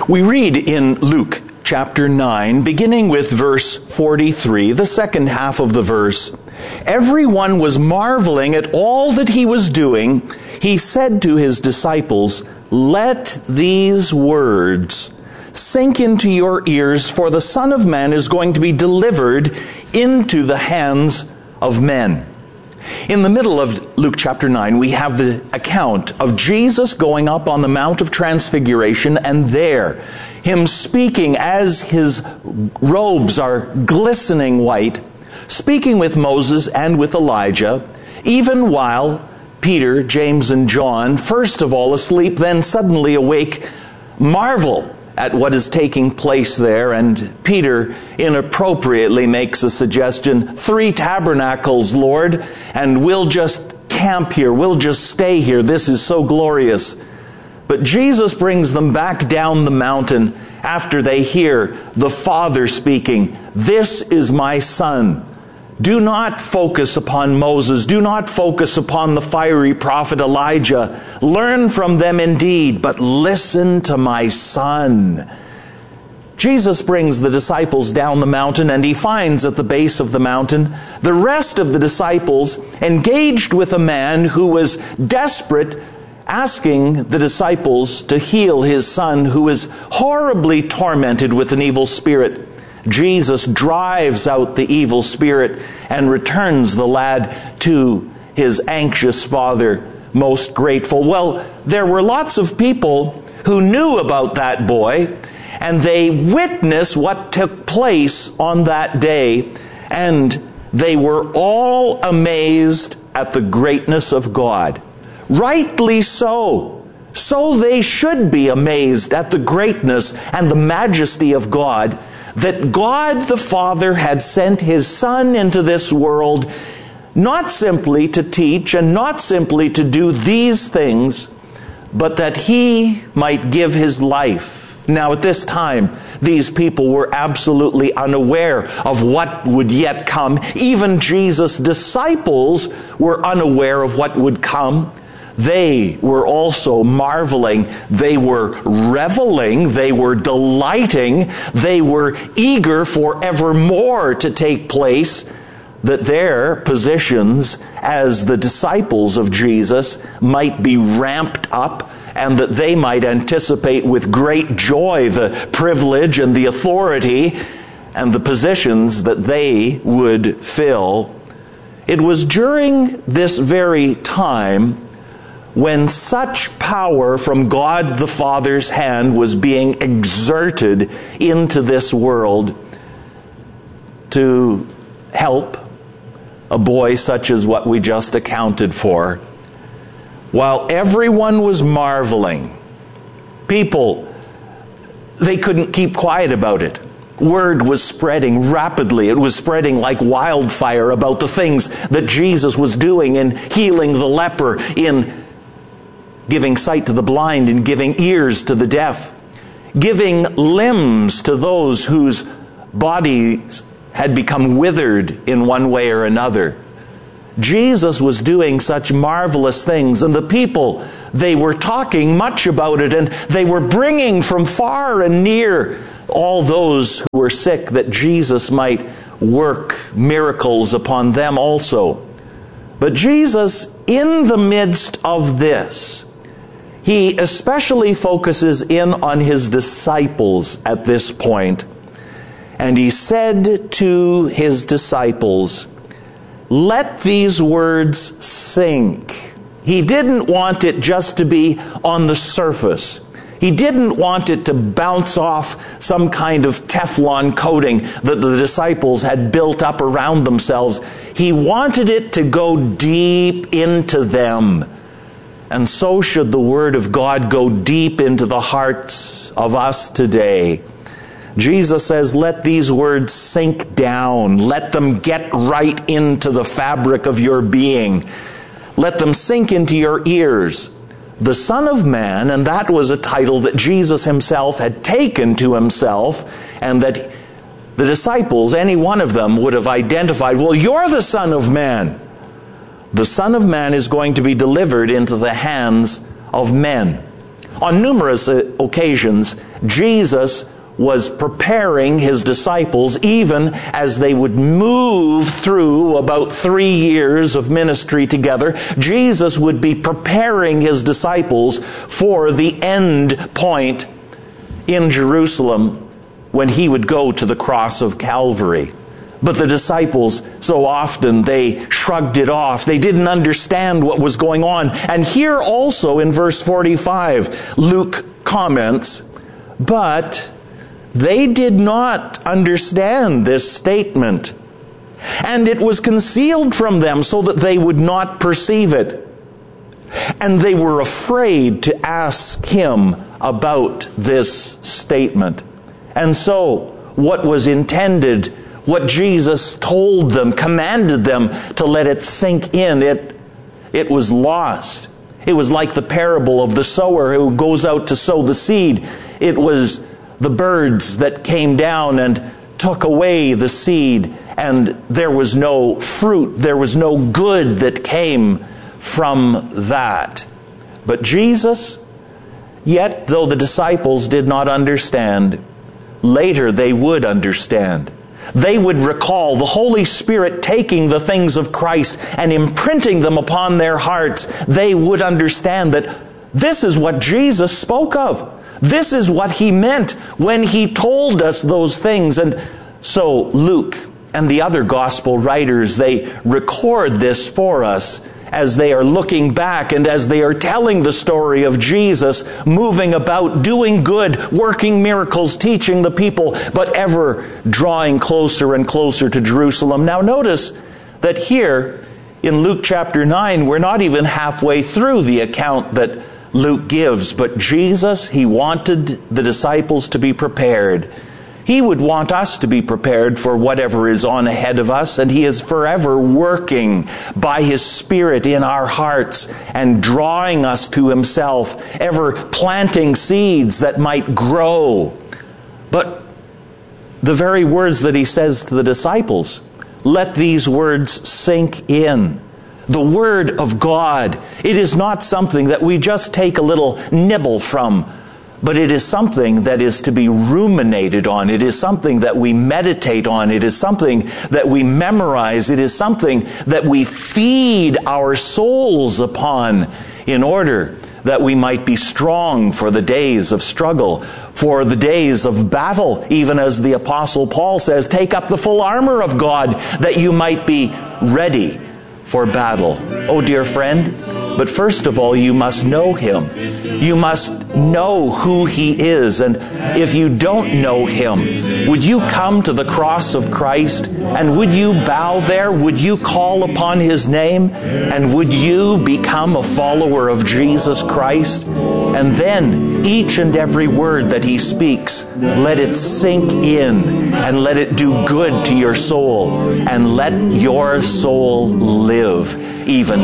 We read in Luke chapter 9, beginning with verse 43, the second half of the verse. Everyone was marveling at all that he was doing. He said to his disciples, "Let these words sink into your ears, for the Son of Man is going to be delivered into the hands of men." In the middle of Luke chapter 9, we have the account of Jesus going up on the Mount of Transfiguration, and there, him speaking as his robes are glistening white, speaking with Moses and with Elijah, even while Peter, James, and John, first of all asleep, then suddenly awake, marvel at what is taking place there. And Peter inappropriately makes a suggestion, 3 tabernacles, Lord, and we'll just camp here. We'll just stay here. This is so glorious. But Jesus brings them back down the mountain after they hear the Father speaking, "This is my Son." Do not focus upon Moses. Do not focus upon the fiery prophet Elijah. Learn from them indeed, but listen to my Son. Jesus brings the disciples down the mountain, and he finds at the base of the mountain the rest of the disciples engaged with a man who was desperate, asking the disciples to heal his son who is horribly tormented with an evil spirit. Jesus drives out the evil spirit and returns the lad to his anxious father, most grateful. Well, there were lots of people who knew about that boy, and they witnessed what took place on that day, and they were all amazed at the greatness of God. Rightly so. So they should be amazed at the greatness and the majesty of God, that God the Father had sent his Son into this world, not simply to teach and not simply to do these things, but that he might give his life. Now at this time, these people were absolutely unaware of what would yet come. Even Jesus' disciples were unaware of what would come. They were also marveling. They were reveling. They were delighting. They were eager for evermore to take place, that their positions as the disciples of Jesus might be ramped up, and that they might anticipate with great joy the privilege and the authority and the positions that they would fill. It was during this very time when such power from God the Father's hand was being exerted into this world to help a boy such as what we just accounted for. While everyone was marveling, people, they couldn't keep quiet about it. Word was spreading rapidly. It was spreading like wildfire about the things that Jesus was doing in healing the leper, in giving sight to the blind, and giving ears to the deaf, giving limbs to those whose bodies had become withered in one way or another. Jesus was doing such marvelous things, and the people, they were talking much about it, and they were bringing from far and near all those who were sick, that Jesus might work miracles upon them also. But Jesus, in the midst of this, he especially focuses in on his disciples at this point. And he said to his disciples, "Let these words sink." He didn't want it just to be on the surface. He didn't want it to bounce off some kind of Teflon coating that the disciples had built up around themselves. He wanted it to go deep into them. And so should the Word of God go deep into the hearts of us today. Jesus says, let these words sink down. Let them get right into the fabric of your being. Let them sink into your ears. The Son of Man, and that was a title that Jesus himself had taken to himself, and that the disciples, any one of them, would have identified, well, you're the Son of Man. The Son of Man is going to be delivered into the hands of men. On numerous occasions, Jesus was preparing his disciples, even as they would move through about 3 years of ministry together. Jesus would be preparing his disciples for the end point in Jerusalem when he would go to the cross of Calvary. But the disciples, so often, they shrugged it off. They didn't understand what was going on. And here also in verse 45, Luke comments, "But they did not understand this statement, and it was concealed from them so that they would not perceive it. And they were afraid to ask him about this statement." And so, what was intended, what Jesus told them, commanded them to let it sink in, it was lost. It was like the parable of the sower who goes out to sow the seed. It was the birds that came down and took away the seed, and there was no fruit, there was no good that came from that. But Jesus, yet though the disciples did not understand, later they would understand. They would recall the Holy Spirit taking the things of Christ and imprinting them upon their hearts. They would understand that this is what Jesus spoke of. This is what he meant when he told us those things. And so Luke and the other gospel writers, they record this for us as they are looking back and as they are telling the story of Jesus moving about, doing good, working miracles, teaching the people, but ever drawing closer and closer to Jerusalem. Now notice that here in Luke chapter 9, we're not even halfway through the account that Luke gives, but Jesus, he wanted the disciples to be prepared. He would want us to be prepared for whatever is on ahead of us, and he is forever working by his Spirit in our hearts and drawing us to himself, ever planting seeds that might grow. But the very words that he says to the disciples, let these words sink in. The Word of God, it is not something that we just take a little nibble from, but it is something that is to be ruminated on. It is something that we meditate on. It is something that we memorize. It is something that we feed our souls upon in order that we might be strong for the days of struggle, for the days of battle, even as the Apostle Paul says, take up the full armor of God that you might be ready for battle. Oh, dear friend, but first of all, you must know him. You must know who he is. And if you don't know him, would you come to the cross of Christ? And would you bow there? Would you call upon his name? And would you become a follower of Jesus Christ? And then each and every word that he speaks, let it sink in and let it do good to your soul and let your soul live even